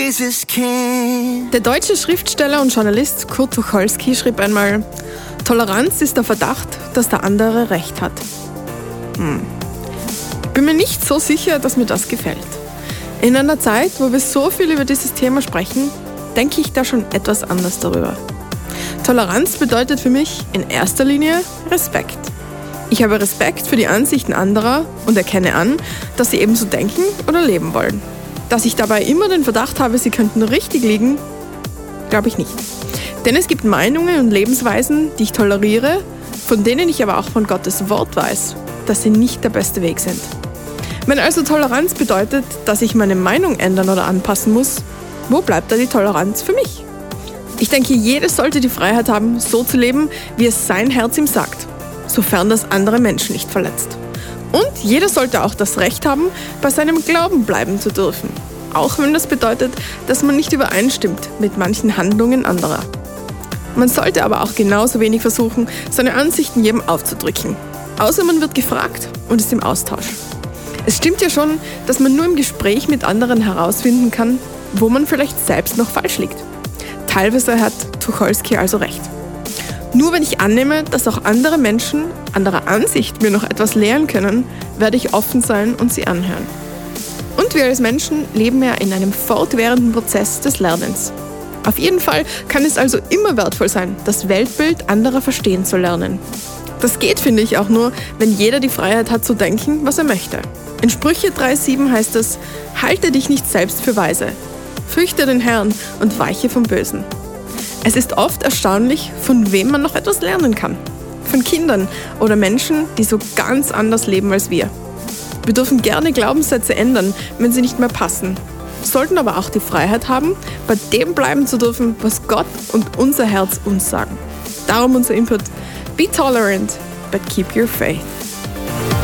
Jesus can. Der deutsche Schriftsteller und Journalist Kurt Tucholsky schrieb einmal: Toleranz ist der Verdacht, dass der andere Recht hat. Bin mir nicht so sicher, dass mir das gefällt. In einer Zeit, wo wir so viel über dieses Thema sprechen, denke ich da schon etwas anders darüber. Toleranz bedeutet für mich in erster Linie Respekt. Ich habe Respekt für die Ansichten anderer und erkenne an, dass sie ebenso denken oder leben wollen. Dass ich dabei immer den Verdacht habe, sie könnten richtig liegen, glaube ich nicht. Denn es gibt Meinungen und Lebensweisen, die ich toleriere, von denen ich aber auch von Gottes Wort weiß, dass sie nicht der beste Weg sind. Wenn also Toleranz bedeutet, dass ich meine Meinung ändern oder anpassen muss, wo bleibt da die Toleranz für mich? Ich denke, jeder sollte die Freiheit haben, so zu leben, wie es sein Herz ihm sagt, sofern das andere Menschen nicht verletzt. Und jeder sollte auch das Recht haben, bei seinem Glauben bleiben zu dürfen, auch wenn das bedeutet, dass man nicht übereinstimmt mit manchen Handlungen anderer. Man sollte aber auch genauso wenig versuchen, seine Ansichten jedem aufzudrücken, außer man wird gefragt und ist im Austausch. Es stimmt ja schon, dass man nur im Gespräch mit anderen herausfinden kann, wo man vielleicht selbst noch falsch liegt. Teilweise hat Tucholsky also recht. Nur wenn ich annehme, dass auch andere Menschen anderer Ansicht mir noch etwas lehren können, werde ich offen sein und sie anhören. Und wir als Menschen leben ja in einem fortwährenden Prozess des Lernens. Auf jeden Fall kann es also immer wertvoll sein, das Weltbild anderer verstehen zu lernen. Das geht, finde ich, auch nur, wenn jeder die Freiheit hat zu denken, was er möchte. In Sprüche 3,7 heißt es: Halte dich nicht selbst für weise. Fürchte den Herrn und weiche vom Bösen. Es ist oft erstaunlich, von wem man noch etwas lernen kann. Von Kindern oder Menschen, die so ganz anders leben als wir. Wir dürfen gerne Glaubenssätze ändern, wenn sie nicht mehr passen, sollten aber auch die Freiheit haben, bei dem bleiben zu dürfen, was Gott und unser Herz uns sagen. Darum unser Input: Be tolerant, but keep your faith.